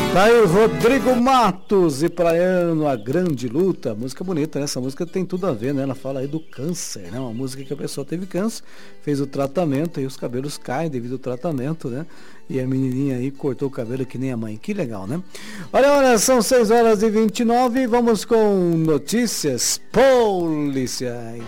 Tá aí Rodrigo Matos e Praiano, A Grande Luta. Música bonita, né? Essa música tem tudo a ver, né? Ela fala aí do câncer, né? Uma música que a pessoa teve câncer, fez o tratamento e os cabelos caem devido ao tratamento, né? E a menininha aí cortou o cabelo que nem a mãe. Que legal, né? Olha, são 6h29 e vamos com notícias policiais.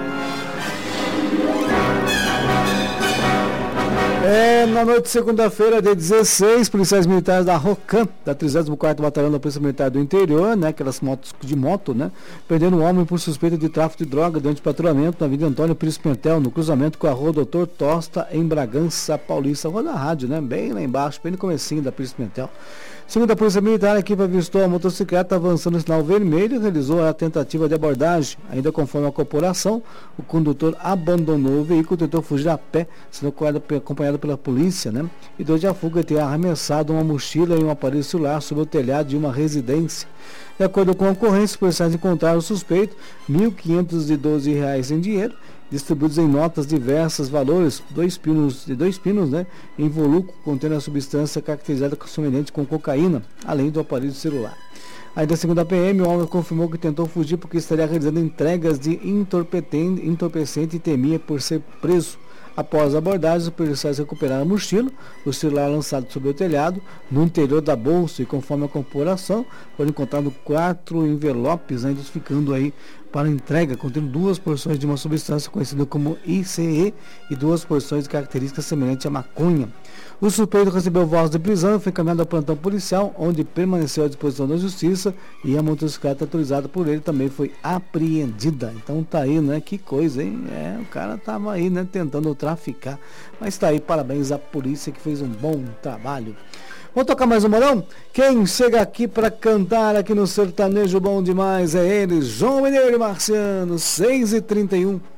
Na noite de segunda-feira, dia 16, policiais militares da ROCAM, da 34º Batalhão da Polícia Militar do Interior, né, aquelas motos de moto, né, prenderam um homem por suspeita de tráfico de droga durante o patrulhamento na Avenida Antônio Pires Pimentel, no cruzamento com a Rua Doutor Tosta, em Bragança Paulista, Rua da Rádio, né, bem lá embaixo, bem no comecinho da Pires Pimentel. Segundo a Polícia Militar, a equipe avistou a motocicleta avançando no sinal vermelho e realizou a tentativa de abordagem. Ainda conforme a corporação, o condutor abandonou o veículo e tentou fugir a pé, sendo acompanhado pela polícia, né? E durante a fuga teria arremessado uma mochila e um aparelho celular sobre o telhado de uma residência. De acordo com a ocorrência, os policiais encontraram o suspeito R$ 1.512 em dinheiro, distribuídos em notas de diversos valores, dois pinos, né, em volúculo contendo a substância caracterizada semelhante com cocaína, além do aparelho celular. Ainda segundo a PM, o homem confirmou que tentou fugir porque estaria realizando entregas de entorpecente e temia por ser preso. Após a abordagem, os policiais recuperaram a mochila, o celular lançado sobre o telhado, no interior da bolsa e conforme a corporação, foram encontrados 4 envelopes, né, identificando aí para entrega, contendo 2 porções de uma substância conhecida como ICE e 2 porções de características semelhantes à maconha. O suspeito recebeu voz de prisão e foi encaminhado ao plantão policial, onde permaneceu à disposição da justiça e a motocicleta autorizada por ele também foi apreendida. Então tá aí, né? Que coisa, hein? O cara tava aí, né? Tentando traficar. Mas tá aí, parabéns à polícia que fez um bom trabalho. Vamos tocar mais um modão? Quem chega aqui para cantar aqui no Sertanejo Bom Demais é ele, João Mineiro e Marciano, 6h31.